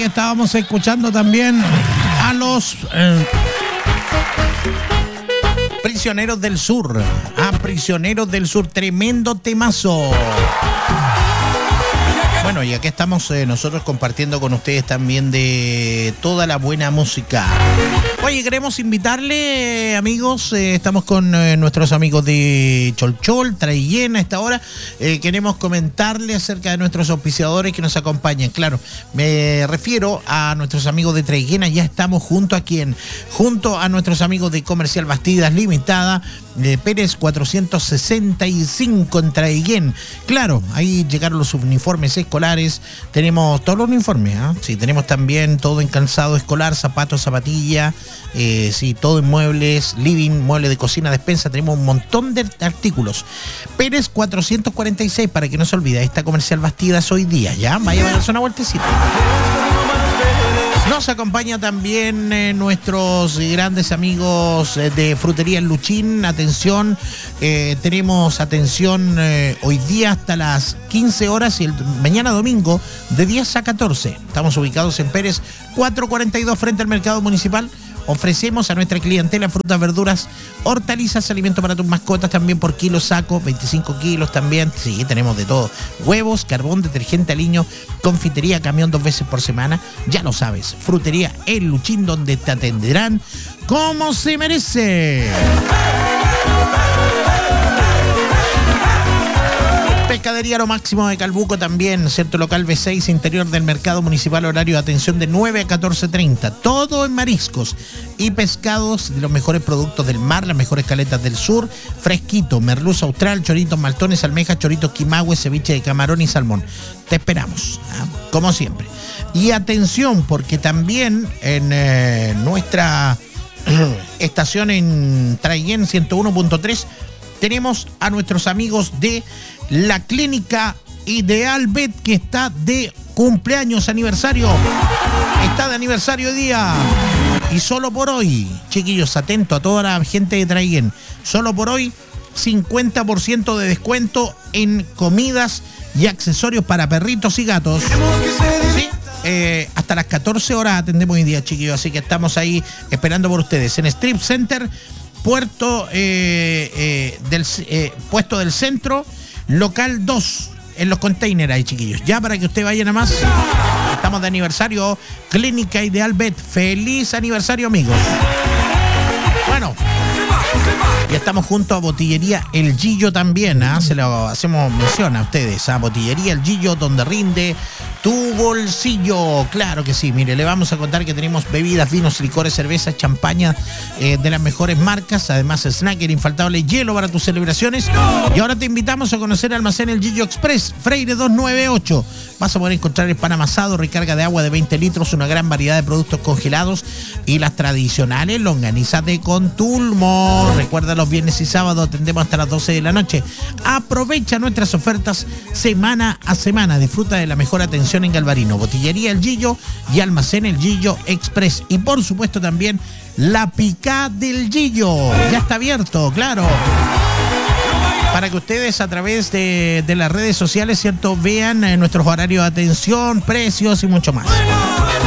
estábamos escuchando también a los Prisioneros del Sur. Prisioneros del Sur, tremendo temazo. Bueno, y aquí estamos nosotros compartiendo con ustedes también de toda la buena música. Oye, queremos invitarle, amigos, estamos con nuestros amigos de Cholchol, Traillén a esta hora. Queremos comentarle acerca de nuestros auspiciadores que nos acompañan. Claro, me refiero a nuestros amigos de Traillén. Ya estamos junto a nuestros amigos de Comercial Bastidas Limitada, Pérez 465 en Traillén. Claro, ahí llegaron los uniformes escolares. Tenemos todos los uniformes, sí, tenemos también todo en calzado escolar, zapatos, zapatillas, sí, todo en muebles, living, muebles de cocina, despensa. Tenemos un montón de artículos. Pérez 446, para que no se olvide, esta Comercial Bastidas hoy día, ¿ya? Vaya a darse una vueltecita. Nos acompaña también nuestros grandes amigos de Frutería El Luchín. Atención, tenemos atención hoy día hasta las 15 horas y el mañana domingo de 10 a 14. Estamos ubicados en Pérez 442 frente al Mercado Municipal. Ofrecemos a nuestra clientela frutas, verduras, hortalizas, alimentos para tus mascotas también por kilo, saco, 25 kilos también. Sí, tenemos de todo. Huevos, carbón, detergente, aliño, confitería, camión 2 veces por semana. Ya lo sabes, Frutería El Luchín, donde te atenderán como se merece. Pescadería Lo Máximo de Calbuco también, cierto local B6, interior del Mercado Municipal, horario de atención de 9 a 14:30. Todo en mariscos y pescados de los mejores productos del mar, las mejores caletas del sur, fresquito, merluza austral, choritos maltones, almejas, choritos quimahue, ceviche de camarón y salmón. Te esperamos, como siempre. Y atención, porque también en nuestra estación en Traillén 101.3 tenemos a nuestros amigos de la Clínica Ideal Vet, que está de cumpleaños, aniversario. Está de aniversario hoy día. Y solo por hoy, chiquillos, atento a toda la gente de Traillén, solo por hoy, 50% de descuento en comidas y accesorios para perritos y gatos. ¿Sí? Hasta las 14 horas atendemos hoy día, chiquillos. Así que estamos ahí esperando por ustedes. En Strip Center, puesto del centro, local 2, en los containers ahí, chiquillos. Ya para que usted vaya nada más. Estamos de aniversario, Clínica Ideal Vet. Feliz aniversario, amigos. Bueno, y estamos junto a Botillería El Gillo también, se lo hacemos mención a ustedes, Botillería El Gillo, donde rinde tu bolsillo. Claro que sí, mire, le vamos a contar que tenemos bebidas, vinos, licores, cervezas, champaña de las mejores marcas, además snacker infaltable, hielo para tus celebraciones. Y ahora te invitamos a conocer Almacén El Gillo Express, Freire 298. Vas a poder encontrar el pan amasado, recarga de agua de 20 litros, una gran variedad de productos congelados y las tradicionales longanizas de Contulmo. Recuerda, los viernes y sábados atendemos hasta las 12 de la noche. Aprovecha nuestras ofertas semana a semana. Disfruta de la mejor atención en Galvarino. Botillería El Gillo y Almacén El Gillo Express. Y por supuesto también la Picá del Gillo. Ya está abierto, claro. Para que ustedes a través de las redes sociales, ¿cierto?, vean nuestros horarios de atención, precios y mucho más.